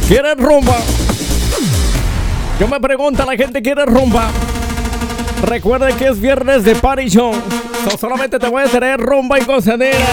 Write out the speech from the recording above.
¿Quieres rumba? Yo me pregunto, la gente quiere rumba. Recuerden que es viernes de Party Show. So, solamente te voy a traer rumba y gozadera.